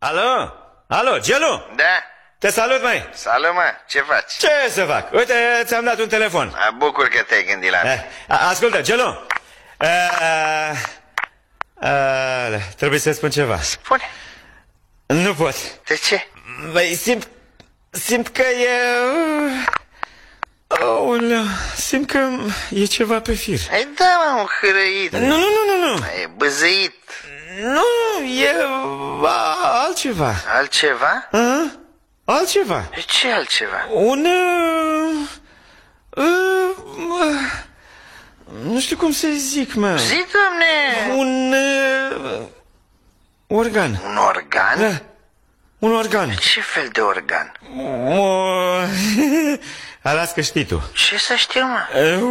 Alo? Alo, Gelu? Da? Te salut, mai. Salut, mă, ce faci? Ce să fac? Uite, ți-am dat un telefon. Bucur că te-ai gândit la mine. Ascultă, Gelu. Trebuie să spun ceva. Spune. Nu pot. De ce? Băi, simt că e... simt că e ceva pe fir. Ai da, mă, un hărăit. Nu. E băzăit. Nu, e altceva. Altceva? Altceva. De ce altceva? Nu știu cum să zic, mă. Zi, domne. Un organ. Un organ? Da, un organ. Ce fel de organ? Las că știi tu. Ce să știu, mă?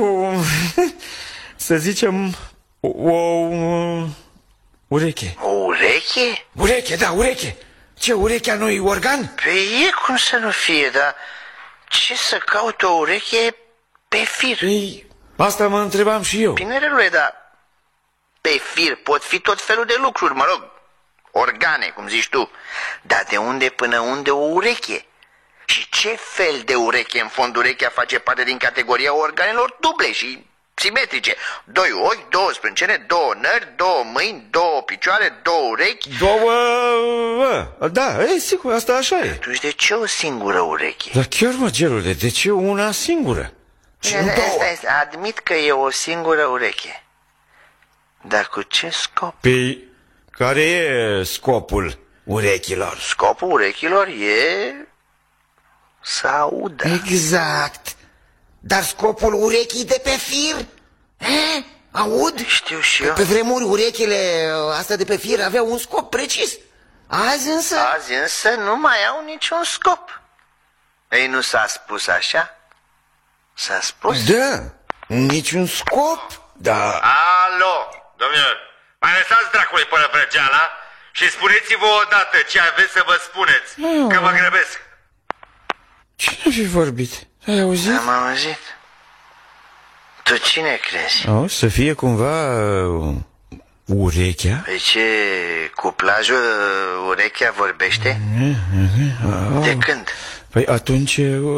Să zicem o ureche. O ureche? Ureche, da, ureche. Ce, urechea nu e organ? Păi e cum să nu fie, dar ce să caut o ureche pe fir? Ei, asta mă întrebam și eu. Binerelule, dar pe fir pot fi tot felul de lucruri, mă rog, organe, cum zici tu. Dar de unde până unde o ureche? Și ce fel de ureche? În fond, urechea face parte din categoria organelor duble și simetrice. 2 ochi, 2 sprâncene, 2 nări, 2 mâini, 2 picioare, 2 urechi. Da, e sigur, asta așa e. Atunci de ce o singură ureche? Dar chiar, mă, Gerule, de ce una singură? Admit că e o singură ureche. Dar cu ce scop? Păi, care e scopul urechilor? Scopul urechilor e să audă. Exact. Dar scopul urechii de pe fir? Aud? Știu și eu. Pe vremuri urechile astea de pe fir aveau un scop precis. Azi însă nu mai au niciun scop. Ei, nu s-a spus așa? S-a spus? Da, niciun scop. Da. Alo, domnilor, mai lăsați dracului până vrăgeala și spuneți-vă odată ce aveți să vă spuneți, că mă grăbesc. Cine fi vorbit? Ai auzit? Am auzit. Tu cine crezi? Să fie cumva urechea? Păi ce, cuplajul urechea vorbește? De când? Păi atunci